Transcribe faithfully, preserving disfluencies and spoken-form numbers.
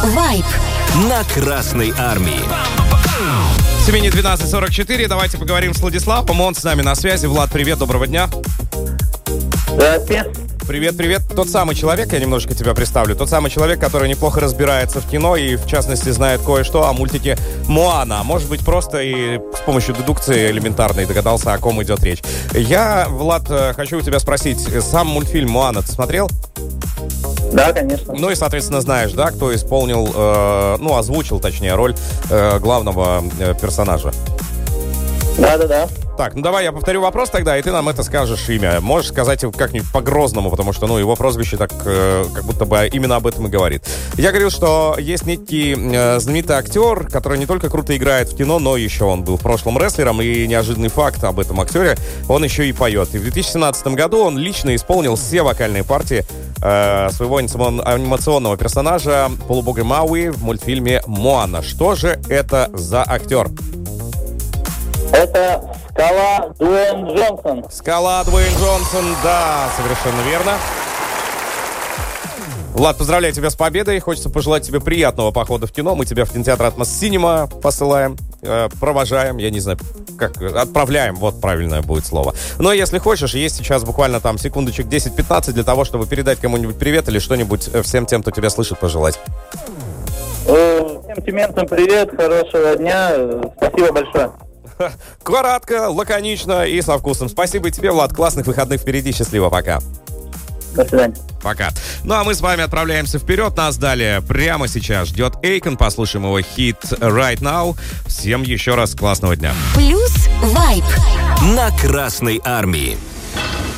Вайб на Красной Армии. Семени двенадцать сорок четыре. Давайте поговорим с Владиславом. Он с нами на связи. Влад, привет, доброго дня. Здравствуйте. Привет, привет. Тот самый человек, я немножко тебя представлю, тот самый человек, который неплохо разбирается в кино и, в частности, знает кое-что о мультике «Моана». Может быть, просто и с помощью дедукции элементарной догадался, о ком идет речь. Я, Влад, хочу у тебя спросить, сам мультфильм «Моана» ты смотрел? Да, конечно. Ну и, соответственно, знаешь, да, кто исполнил, э, ну, озвучил, точнее, роль э, главного э, персонажа? Да-да-да. Так, ну давай я повторю вопрос тогда, и ты нам это скажешь имя. Можешь сказать его как-нибудь по-грозному, потому что, ну, его прозвище так, э, как будто бы именно об этом и говорит. Я говорил, что есть некий э, знаменитый актер, который не только круто играет в кино, но еще он был в прошлом рестлером, и неожиданный факт об этом актере, он еще и поет. И в две тысячи семнадцатом году он лично исполнил все вокальные партии э, своего анимационного персонажа полубога Мауи в мультфильме «Моана». Что же это за актер? Это Скала Дуэйн Джонсон. Скала Дуэйн Джонсон, да, совершенно верно. Влад, поздравляю тебя с победой. Хочется пожелать тебе приятного похода в кино. Мы тебя в кинотеатр Атмос Синема посылаем, э, провожаем, я не знаю, как, отправляем, вот правильное будет слово. Но если хочешь, есть сейчас буквально там секундочек десять-пятнадцать для того, чтобы передать кому-нибудь привет или что-нибудь всем тем, кто тебя слышит, пожелать. Всем тимментам привет, хорошего дня, спасибо большое. Коротко, лаконично и со вкусом. Спасибо тебе, Влад. Классных выходных впереди. Счастливо. Пока. До свидания. Пока. Ну, а мы с вами отправляемся вперед. Нас далее прямо сейчас ждет Эйкон. Послушаем его хит Right Now. Всем еще раз классного дня. Плюс Вайб на Красной Армии.